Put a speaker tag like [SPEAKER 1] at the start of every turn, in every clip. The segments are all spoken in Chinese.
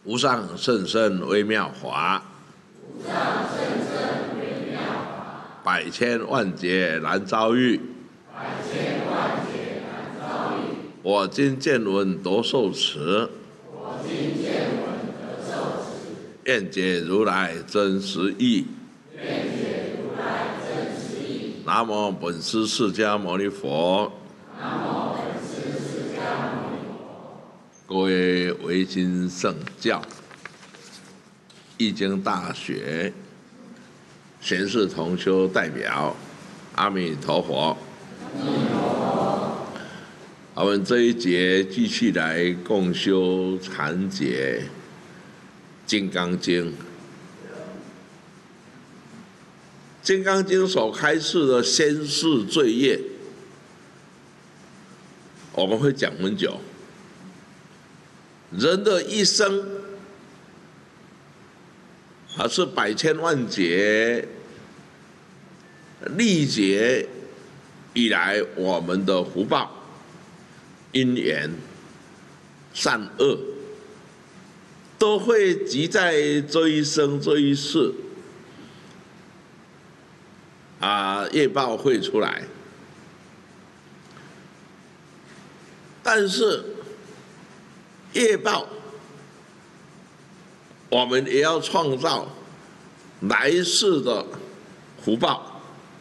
[SPEAKER 1] 无上甚深微妙法，百千万劫难遭遇。我今见闻得受持，愿解如来真实义。南无本师释迦牟尼佛。各位维新圣教、易经大学贤士同修代表，阿弥陀佛。我们这一节继续来共修禅解《金刚经》。《金刚经》所开示的先世罪业，我们会讲很久。人的一生，是百千万劫历劫以来我们的福报、因缘、善恶，都会集在这一生这一世，业报会出来。但是业报，我们也要创造来世的福报。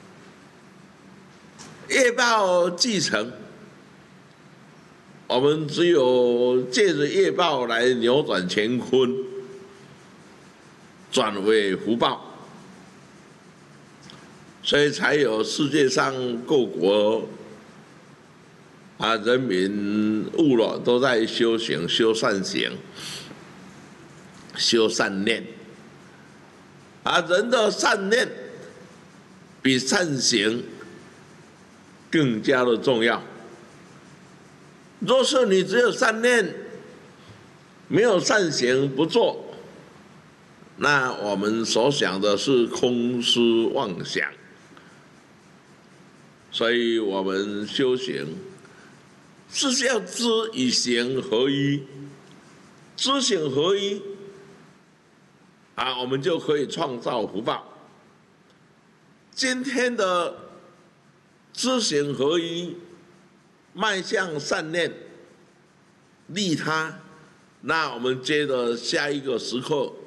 [SPEAKER 1] 业报继承，我们只有借着业报来扭转乾坤，转为福报，所以才有世界上各国人民物了都在修行、修善行、修善念。人的善念比善行更加的重要。若是你只有善念，没有善行不做，那我们所想的是空思妄想。所以我们修行是要知与行合一，知行合一，我们就可以创造福报。今天的知行合一，迈向善念，利他，那我们接着下一个时刻